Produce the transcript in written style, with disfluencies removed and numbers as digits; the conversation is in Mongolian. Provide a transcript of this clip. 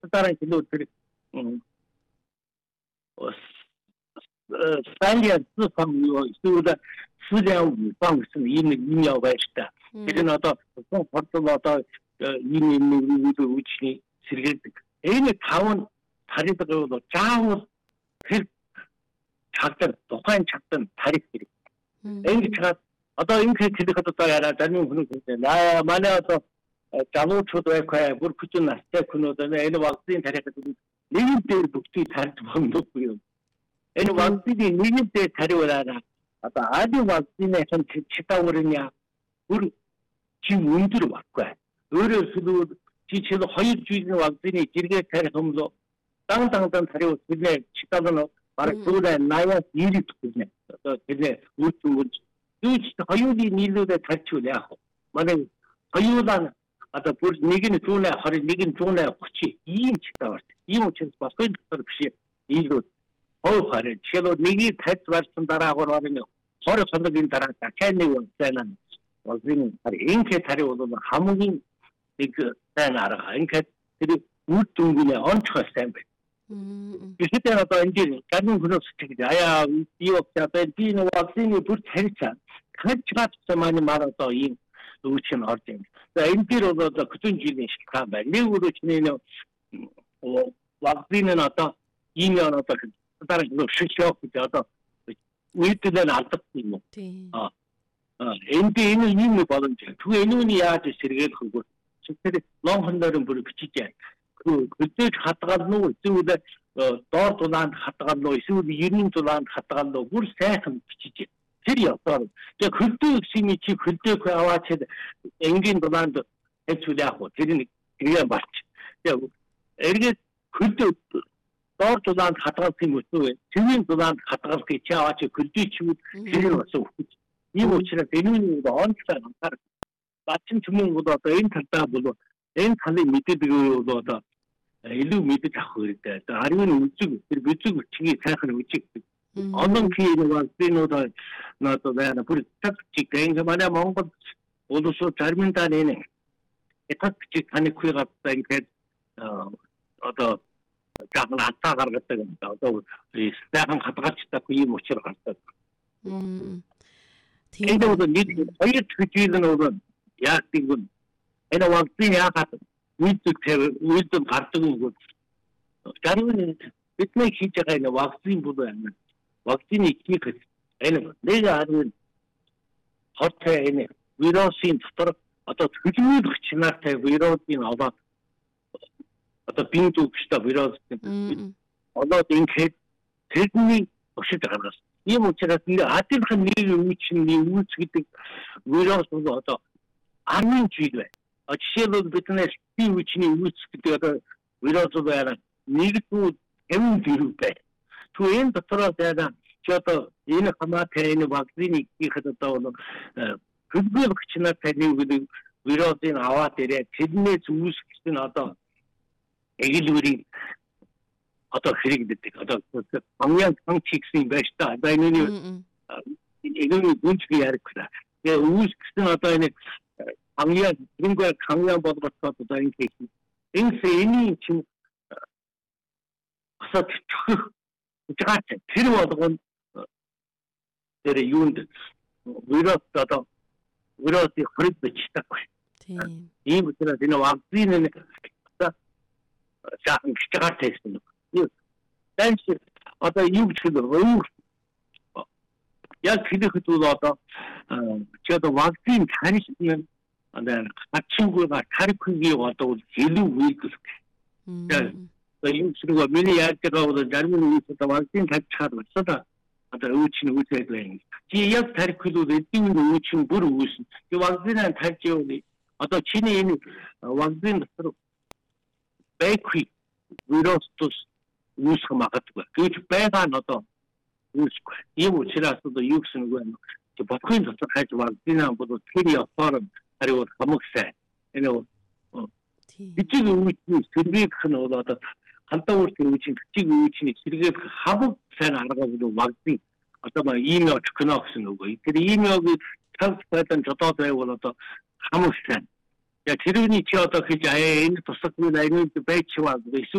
Дараа нь тэр Сталин сам сүүл сүлэн банксын ийм яв байж та. Тэр нь одоо хортол одоо ийм үчний сэргээдэг. Энэ 5 тариф бол заавал тэр чагтар тухайн чагтар тариф хэрэг. Ингэж чад одоо энэ хэлэх одоо яараа зарим хүн хэлээ. Манай одоо залуучууд байхгүй бүр хүчин настай хүмүүс энэ вакцины тарихад нэгэн дээр бүгдийг тарьж болохгүй. Энэ вакцины нэгэн дээр тариулаараа одоо ади вакцины хэн читаврын бүр чи өндөр баггүй. Өөрөөр хэлбэл чи 2 жилийн вакцины зэрэг тарих юм лөө дан тариул биднээ читаврын бараг 80-аас 90 төгрөг. Одоо тэр үүсгэж юуч хоёулын нийлүүлээ тарьчул яах вэ? Манай хоёулаа одоо бүр нэг нь 120 нэг нь 130 ийм читавар. Ийм учраас бас энэ дотор биш нийлүүд хоохороо чилoo нэгийг тарьж барсан дараа гурван 20 хоногийн дараа дахиад нэг байна. Вакцины инкэ тариу бол хамгийн нэг сайн арга. Инкэ тэр үр дүнгийн онцгой сайн байна. Гэхдээ одоо энэ гадны хүмүүс гэж аяа юу гэдэг энэ вакцины бүр тарьцаа хачгаатсан маань одоо ийм үүсгэн орж байна. За энэ дээр бол одоо 30 жилийн шалтгаан байна. Нэг үрөчний вакцины одоо ийм одоо дараа нь шилжих гэж одоо үйлдэл нь алдсан юм. Энэ ийм боломж. Тэгвэл энүүний яаж сэргийлэх вэ? Тэгэхээр лонхоноор бүр бичиж яа. Хөдөөж хадгална уу? Эсвэл доор дулаанд хадгална уу? Эсвэл 90 дулаанд хадгална уу? Бүр сайхан бичиж. Тэр яваа. Тэгээ хөдөө гэсэн чи хөдөөг аваач энгийн дулаанд хэвчүүл яах вэ? Тэр нэг тэргээ барч. Тэгээ эргээд хөдөө доор дулаанд хадгалах юм уу? Цэвийн дулаанд хадгалах гэж аваач хөдөө чимүүд тэр нь бас өгч. Ийм учраас энүүний онцлог анхаар бачин хүмүүс бол одоо энэ талдаа бол энэ талын мэддэг бол одоо илүү мэдэж авах хэрэгтэй. Харин үзэг тэр бүзэг чигийг сайхан үзэг. Онон хийх вакцинууд надад байна. Бүр тагчиг энэ манай Монгол улс зарминтаа нэ. Этагчиг танихгүй гадтай ингээд одоо гал хатаа гаргадаг юм да. Одоо сайхан хадгалцдаг юм учир гардаг. Тийм бол нэг хоёр жилийн өмнө яг тийм энэ вакцины яагаад үйлдэл гардаг юм. Зарим бидний хийж байгаа энэ вакцин бол байна. Вакцины хийх энэ нэг харин хоттой энэ вирусын дотор одоо хөдөлмөрөх чинаатай вирусын аваад одоо бинтүүгчтэй вирус одоо ингээд тэрний өшөж гаргасан. Ийм учраас энэ адилхан нэг үүсний үүс гэдэг вирус бол одоо 10 жил байна. Жишээлбэл биднээс үүсний үүс гэдэг одоо вирус байна. Нэгдүгээр 54 байна. Тэгвэл энэ дотороо байна ч одоо энэ хамаатай энэ вакцины хийхэд одоо хөдөлгөөгч нартай нэг вирусын аваад ирээ тэрнээс үүсгэж нь одоо эгэлүүрийн одоо хэрэгдэдэг. Одоо хамгийн чигсэн байж та. Одоо энэ гүнзгий яригда. Тэгээ үүсгэж нь одоо энэ хамгийн болгох одоо энэ хийх. Энэ чинь асаа чөхөх жаач тэр болгоно тэр юунд вирус одоо вирусын хориг бичдэг байна. Тийм. Ийм учраас энэ вакцины жаахан гिचгаар тестэн. Тэнч одоо юу гэж хэлээ. Яг хэлэхэд бол одоо ч одоо вакцины тарих нь одоо хачингүй тарихгүй одоо илүү үйлдэх. Энэ зүйл миний яаж байгаа бол зарим нь одоо вакцины тавьчихад болсоо одоо өөчний үүсээд байна. Чи яг тарихгүй л эдийн өөчний бүр үүснэ. Die вакцины тавьж явна. Одоо чиний энэ вакцины дотор бэкви вирус тус үүсэх магадгүй. Гэвч байгаа нь одоо үүсэхгүй. Ийм учраас одоо юу гэсэн үг вэ? Чи бодхын дотор хайж вакцины бол тэр яваар хариу хамагсаа. Энэ бичиг үүсний сэргээх нь бол одоо хандаа үүсний бичиг үүсний сэргээх хамаг сайн арга бол вакцины одоо ийм очих гэнэ гэсэн үг. Тэр ийм яг цаг байдан жодоод байвал одоо хамаг сайн. Яг тэрүүний чи одоо хийж энэ тусах үйл айнууд байж чиваа